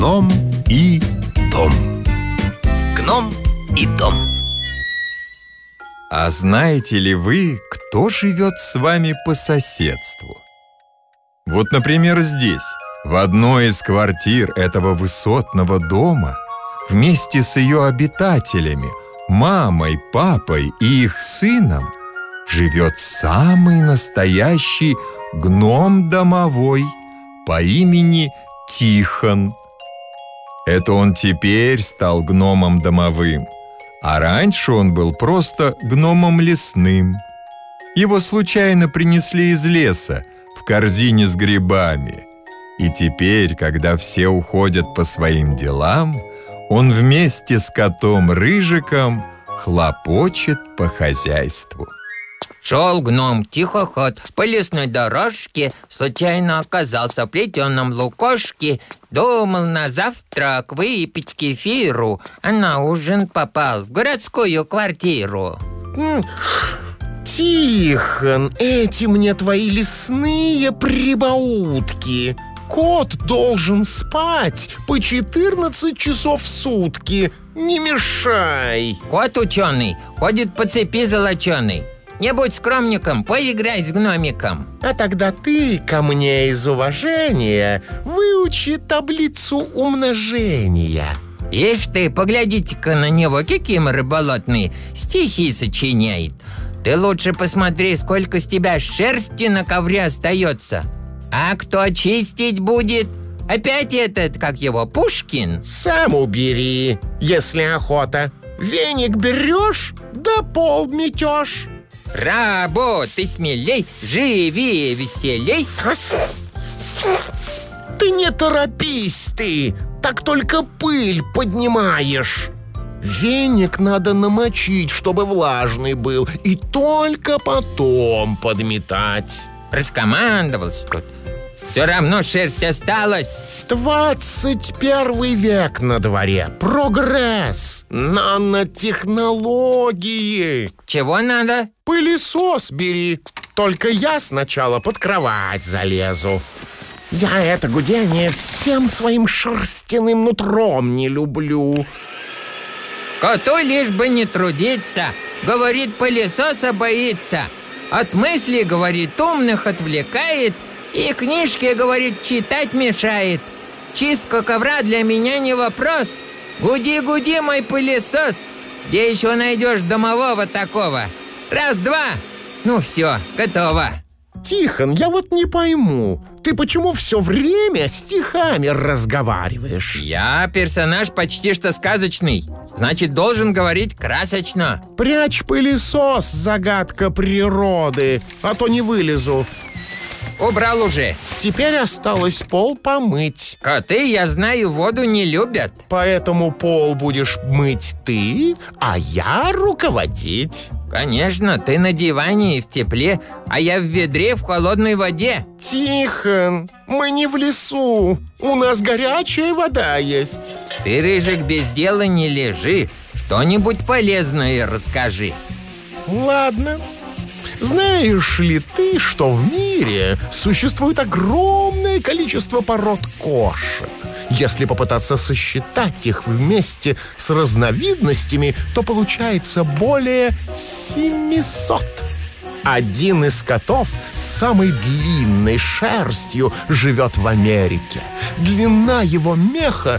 Гном и дом. Гном и дом. А знаете ли вы, кто живет с вами по соседству? Вот, например, здесь, в одной из квартир этого высотного дома, вместе с ее обитателями, мамой, папой и их сыном, живет самый настоящий гном домовой по имени Тихон. Это он теперь стал гномом домовым, а раньше он был просто гномом лесным. Его случайно принесли из леса в корзине с грибами. И теперь, когда все уходят по своим делам, он вместе с котом Рыжиком хлопочет по хозяйству. Шел гном тихоход по лесной дорожке, случайно оказался в плетеном лукошке, думал на завтрак выпить кефиру, а на ужин попал в городскую квартиру. Тихон, эти мне твои лесные прибаутки. Кот должен спать по 14 часов в сутки. Не мешай. Кот ученый ходит по цепи золоченой. Не будь скромником, поиграй с гномиком. А тогда ты ко мне из уважения выучи таблицу умножения. Ишь ты, поглядите-ка на него, кикиморы болотные, стихи сочиняет. Ты лучше посмотри, сколько с тебя шерсти на ковре остается. А кто чистить будет? Опять этот, как его, Пушкин? Сам убери, если охота. Веник берешь, да пол метешь. Работай смелей, живее, веселей. Ты не торопись ты, так только пыль поднимаешь. Веник надо намочить, чтобы влажный был, и только потом подметать. Раскомандовался тут. Все равно шерсть осталась. 21 век на дворе. Прогресс. Нанотехнологии. Чего надо? Пылесос бери. Только я сначала под кровать залезу. Я это гудение всем своим шерстяным нутром не люблю. Коту лишь бы не трудиться. Говорит, пылесоса боится. От мыслей, говорит, умных отвлекает. И книжки, говорит, читать мешает. Чистка ковра для меня не вопрос. Гуди, гуди, мой пылесос. Где еще найдешь домового такого? Раз-два. Ну все, готово. Тихон, я вот не пойму. Ты почему все время стихами разговариваешь? Я персонаж почти что сказочный. Значит, должен говорить красочно. Прячь пылесос, загадка природы, а то не вылезу. Убрал уже. Теперь осталось пол помыть. Коты, я знаю, воду не любят. Поэтому пол будешь мыть ты, а я руководить. Конечно, ты на диване и в тепле, а я в ведре в холодной воде. Тихон, мы не в лесу. У нас горячая вода есть. Ты, Рыжик, без дела не лежи. Что-нибудь полезное расскажи. Ладно. Знаешь ли ты, что в мире существует огромное количество пород кошек? Если попытаться сосчитать их вместе с разновидностями, то получается более 700. Один из котов с самой длинной шерстью живет в Америке. Длина его меха